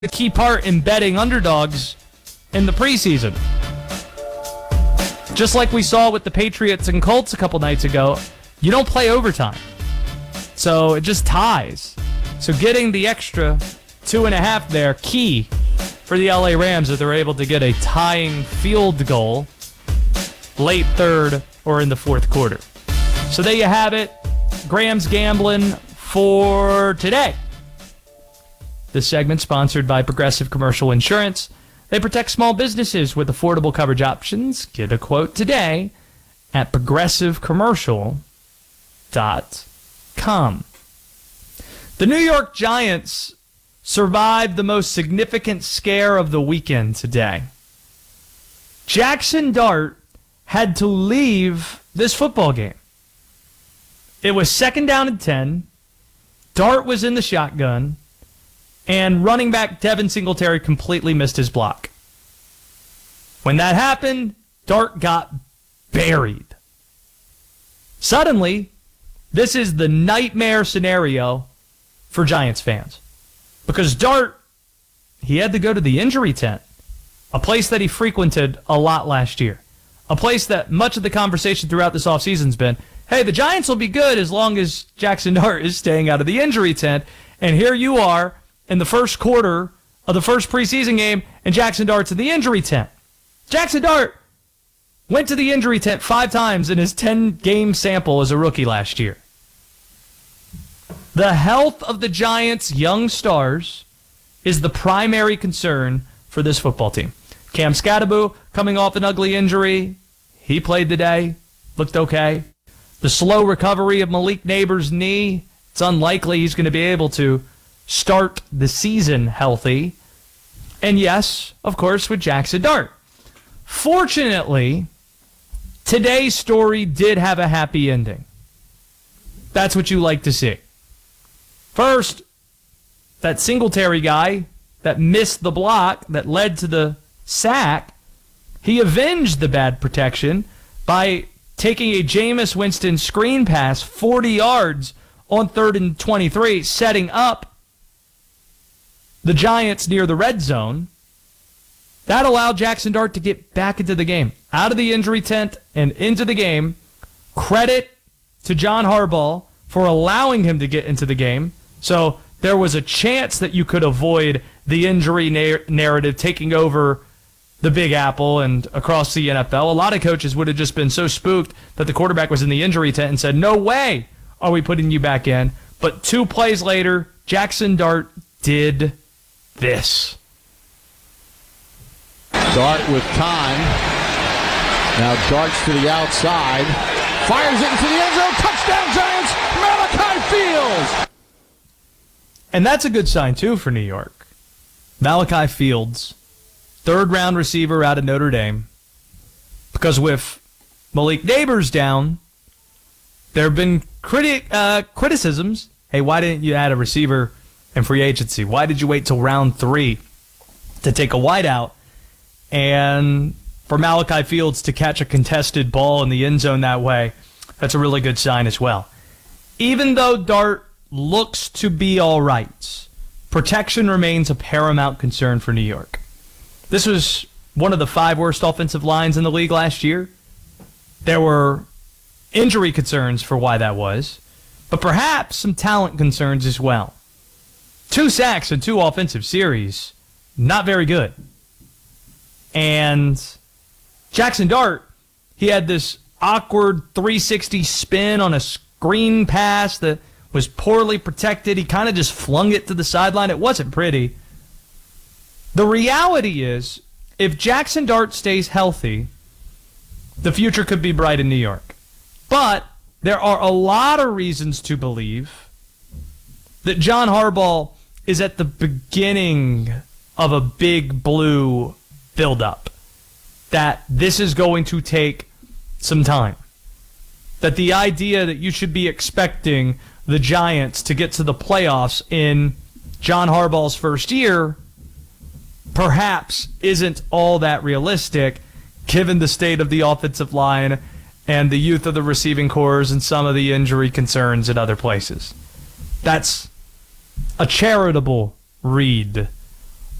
a key part in betting underdogs in the preseason. Just like we saw with the Patriots and Colts a couple nights ago, you don't play overtime. So it just ties. So getting the extra 2.5 there, key for the LA Rams if they're able to get a tying field goal late third or in the fourth quarter. So there you have it. Graham's Gambling for today. This segment sponsored by Progressive Commercial Insurance. They protect small businesses with affordable coverage options. Get a quote today at progressivecommercial.com. The New York Giants survived the most significant scare of the weekend today. Jackson Dart had to leave this football game. It was 2nd down and 10. Dart was in the shotgun. And running back Devin Singletary completely missed his block. When that happened, Dart got buried. Suddenly, this is the nightmare scenario for Giants fans. Because Dart, he had to go to the injury tent, a place that he frequented a lot last year. A place that much of the conversation throughout this offseason has been, hey, the Giants will be good as long as Jackson Dart is staying out of the injury tent. And here you are in the first quarter of the first preseason game, and Jackson Dart's in the injury tent. Jackson Dart went to the injury tent 5 times in his 10-game sample as a rookie last year. The health of the Giants' young stars is the primary concern for this football team. Cam Skattebo coming off an ugly injury. He played today, looked okay. The slow recovery of Malik Neighbors' knee, it's unlikely he's going to be able to start the season healthy. And yes, of course, with Jackson Dart. Fortunately, today's story did have a happy ending. That's what you like to see. First, that Singletary guy that missed the block that led to the sack, he avenged the bad protection by taking a Jameis Winston screen pass 40 yards on 3rd and 23, setting up the Giants near the red zone. That allowed Jackson Dart to get back into the game, out of the injury tent and into the game. Credit to John Harbaugh for allowing him to get into the game. So there was a chance that you could avoid the injury narrative taking over the Big Apple and across the NFL. A lot of coaches would have just been so spooked that the quarterback was in the injury tent and said, no way are we putting you back in. But 2 plays later, Jackson Dart did this. Dart with time. Now darts to the outside. Fires it into the end zone. Touchdown Giants. Malachi Fields. And that's a good sign, too, for New York. Malachi Fields, 3rd-round receiver out of Notre Dame. Because with Malik Neighbors down, there have been criticisms. Hey, why didn't you add a receiver in free agency? Why did you wait till round 3 to take a wideout? And for Malachi Fields to catch a contested ball in the end zone that way, that's a really good sign as well. Even though Dart looks to be all right, protection remains a paramount concern for New York. This was one of the 5 worst offensive lines in the league last year. There were injury concerns for why that was, but perhaps some talent concerns as well. 2 sacks in 2 offensive series, not very good. And Jackson Dart, he had this awkward 360 spin on a screen pass that was poorly protected. He kind of just flung it to the sideline. It wasn't pretty. The reality is, if Jackson Dart stays healthy, the future could be bright in New York. But there are a lot of reasons to believe that John Harbaugh is at the beginning of a big blue buildup. That this is going to take some time. That the idea that you should be expecting the Giants to get to the playoffs in John Harbaugh's first year perhaps isn't all that realistic given the state of the offensive line and the youth of the receiving corps and some of the injury concerns at other places. That's a charitable read